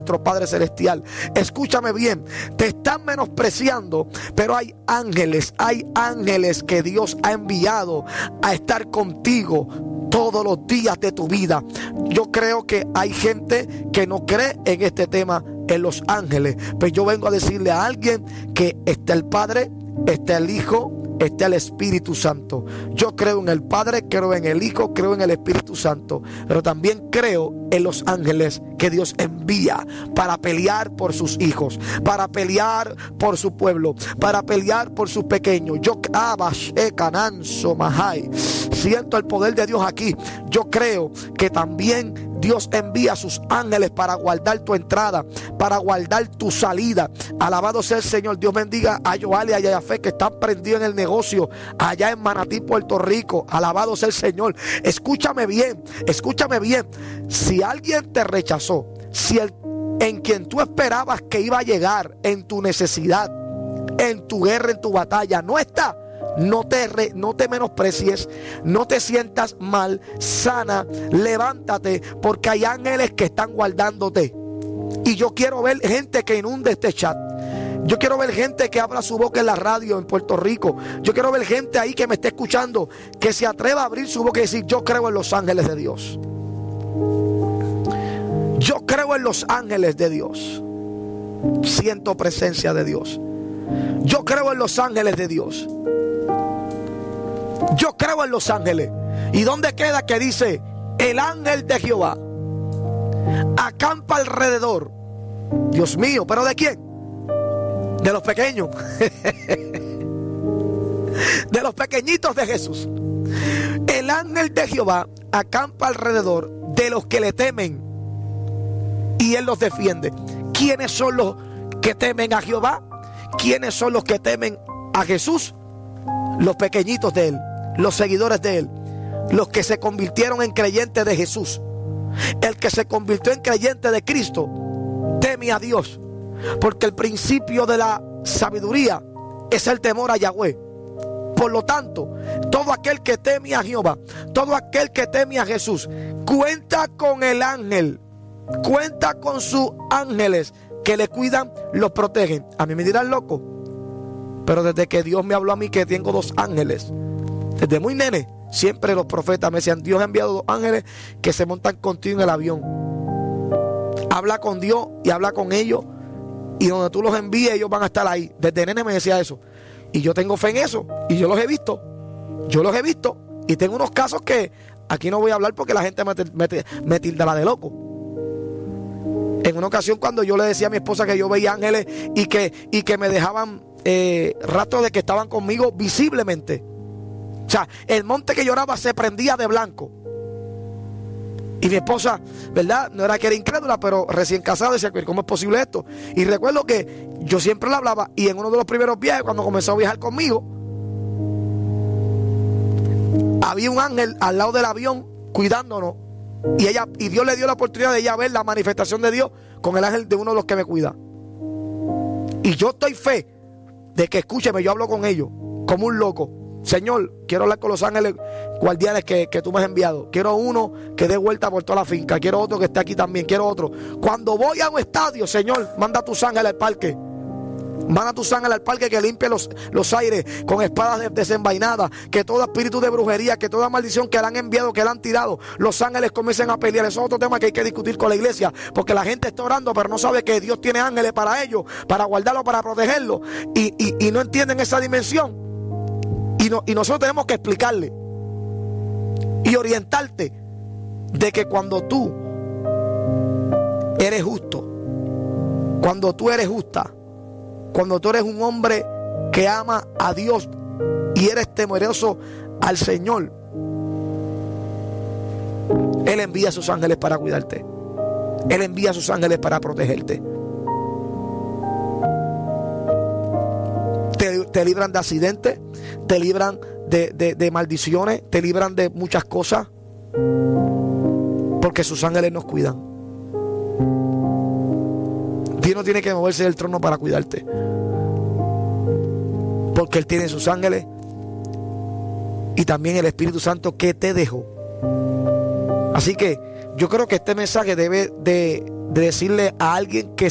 nuestro Padre Celestial. Escúchame bien, te están menospreciando, pero hay ángeles que Dios ha enviado a estar contigo todos los días de tu vida. Yo creo que hay gente que no cree en este tema, en los ángeles, pero yo vengo a decirle a alguien que está el Padre, está el Hijo, está el Espíritu Santo. Yo creo en el Padre, creo en el Hijo, creo en el Espíritu Santo, pero también creo en los ángeles que Dios envía para pelear por sus hijos, para pelear por su pueblo, para pelear por sus pequeños. Yo siento el poder de Dios aquí. Yo creo que también Dios envía a sus ángeles para guardar tu entrada, para guardar tu salida. Alabado sea el Señor. Dios bendiga a Joali y a Yayafé, que están prendidos en el negocio allá en Manatí, Puerto Rico. Alabado sea el Señor. Escúchame bien, escúchame bien. Si alguien te rechazó, si en quien tú esperabas que iba a llegar en tu necesidad, en tu guerra, en tu batalla, no está, no te menosprecies, no te sientas mal, sana, levántate, porque hay ángeles que están guardándote. Y yo quiero ver gente que inunde este chat. Yo quiero ver gente que abra su boca en la radio en Puerto Rico. Yo quiero ver gente ahí que me esté escuchando, que se atreva a abrir su boca y decir: yo creo en los ángeles de Dios. Yo creo en los ángeles de Dios. Siento presencia de Dios. Yo creo en los ángeles de Dios. Yo creo en los ángeles. ¿Y dónde queda que dice: el ángel de Jehová acampa alrededor? Dios mío, ¿pero de quién? De los pequeños. De los pequeñitos de Jesús. El ángel de Jehová acampa alrededor de los que le temen, y Él los defiende. ¿Quiénes son los que temen a Jehová? ¿Quiénes son los que temen a Jesús? Los pequeñitos de Él, los seguidores de Él, los que se convirtieron en creyentes de Jesús. El que se convirtió en creyente de Cristo teme a Dios, porque el principio de la sabiduría es el temor a Yahweh. Por lo tanto, todo aquel que teme a Jehová, todo aquel que teme a Jesús, cuenta con el ángel, cuenta con sus ángeles que le cuidan, los protegen. A mí me dirán loco, pero desde que Dios me habló a mí que tengo 2 ángeles, desde muy nene, siempre los profetas me decían: Dios ha enviado 2 ángeles que se montan contigo en el avión. Habla con Dios y habla con ellos, y donde tú los envíes ellos van a estar ahí. Desde nene me decía eso, y yo tengo fe en eso, y yo los he visto, y tengo unos casos que aquí no voy a hablar porque la gente me tildará de loco. En una ocasión, cuando yo le decía a mi esposa que yo veía ángeles y que me dejaban rastros de que estaban conmigo visiblemente. O sea, el monte que lloraba se prendía de blanco. Y mi esposa, ¿verdad? No era que era incrédula, pero recién casada, decía: ¿cómo es posible esto? Y recuerdo que yo siempre le hablaba, y en uno de los primeros viajes, cuando comenzó a viajar conmigo, había un ángel al lado del avión cuidándonos. Y Dios le dio la oportunidad de ella ver la manifestación de Dios con el ángel de uno de los que me cuida. Y yo estoy fe de que, escúcheme, yo hablo con ellos como un loco. Señor, quiero hablar con los ángeles guardianes que tú me has enviado. Quiero uno que dé vuelta por toda la finca. Quiero otro que esté aquí también. Quiero otro. Cuando voy a un estadio, Señor, manda tus ángeles al parque. Manda tus ángeles al parque que limpie los aires con espadas desenvainadas. Que todo espíritu de brujería, que toda maldición que le han enviado, que le han tirado, los ángeles comiencen a pelear. Eso es otro tema que hay que discutir con la iglesia, porque la gente está orando pero no sabe que Dios tiene ángeles para ellos, para guardarlos, para protegerlos, y no entienden esa dimensión. Y nosotros tenemos que explicarle y orientarte de que cuando tú eres justo, cuando tú eres justa, cuando tú eres un hombre que ama a Dios y eres temeroso al Señor, Él envía a sus ángeles para cuidarte. Él envía a sus ángeles para protegerte. Te libran de accidentes, te libran de maldiciones, te libran de muchas cosas, porque sus ángeles nos cuidan. Dios no tiene que moverse del trono para cuidarte, porque Él tiene sus ángeles y también el Espíritu Santo que te dejó. Así que yo creo que este mensaje debe de de decirle a alguien que